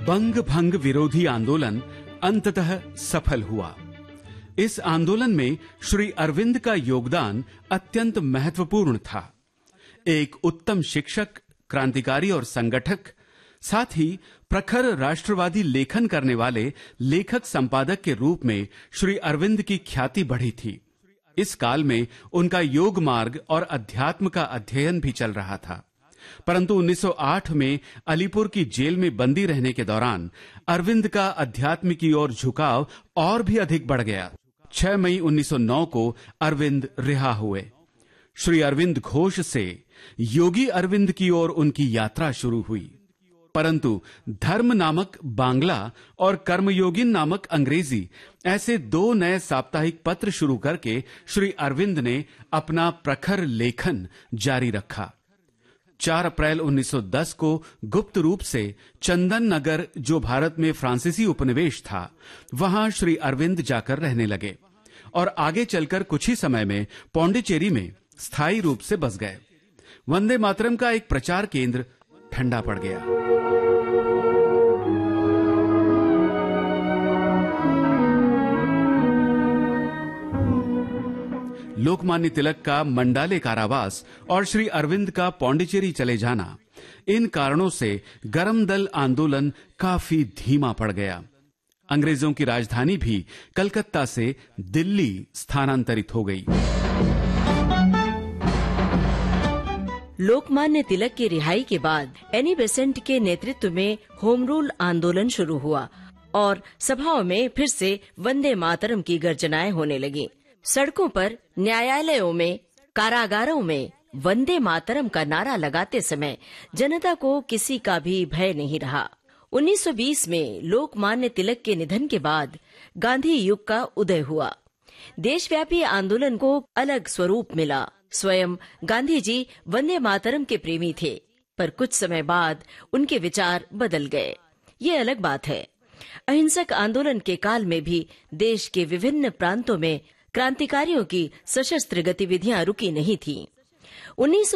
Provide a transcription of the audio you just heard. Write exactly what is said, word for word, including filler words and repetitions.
बंग भंग विरोधी आंदोलन अंततः सफल हुआ। इस आंदोलन में श्री अरविंद का योगदान अत्यंत महत्वपूर्ण था। एक उत्तम शिक्षक, क्रांतिकारी और संगठक, साथ ही प्रखर राष्ट्रवादी लेखन करने वाले लेखक संपादक के रूप में श्री अरविंद की ख्याति बढ़ी थी। इस काल में उनका योग मार्ग और अध्यात्म का अध्ययन भी चल रहा था। परंतु उन्नीस सौ आठ में अलीपुर की जेल में बंदी रहने के दौरान अरविंद का अध्यात्म की ओर झुकाव और भी अधिक बढ़ गया। छह मई उन्नीस सौ नौ को अरविंद रिहा हुए। श्री अरविंद घोष से योगी अरविंद की ओर उनकी यात्रा शुरू हुई। परंतु धर्म नामक बांग्ला और कर्मयोगिन नामक अंग्रेजी ऐसे दो नए साप्ताहिक पत्र शुरू करके श्री अरविंद ने अपना प्रखर लेखन जारी रखा। चार अप्रैल उन्नीस सौ दस को गुप्त रूप से चंदन नगर, जो भारत में फ्रांसीसी उपनिवेश था, वहां श्री अरविंद जाकर रहने लगे और आगे चलकर कुछ ही समय में पौंडीचेरी में स्थायी रूप से बस गए। वंदे मातरम का एक प्रचार केंद्र ठंडा पड़ गया। लोकमान्य तिलक का मंडाले कारावास और श्री अरविंद का पौंडीचेरी चले जाना, इन कारणों से गरम दल आंदोलन काफी धीमा पड़ गया। अंग्रेजों की राजधानी भी कलकत्ता से दिल्ली स्थानांतरित हो गई। लोकमान्य तिलक की रिहाई के बाद एनी बेसेंट के नेतृत्व में होम रूल आंदोलन शुरू हुआ और सभाओं में फिर से वंदे मातरम की गर्जनाएं होने लगी। सड़कों पर, न्यायालयों में, कारागारों में वंदे मातरम का नारा लगाते समय जनता को किसी का भी भय नहीं रहा। उन्नीस सौ बीस में लोकमान्य तिलक के निधन के बाद गांधी युग का उदय हुआ। देशव्यापी आंदोलन को अलग स्वरूप मिला। स्वयं गांधी जी वंदे मातरम के प्रेमी थे, पर कुछ समय बाद उनके विचार बदल गए। ये अलग बात है। अहिंसक आंदोलन के काल में भी देश के विभिन्न प्रांतों में क्रांतिकारियों की सशस्त्र गतिविधियां रुकी नहीं थीं। उन्नीस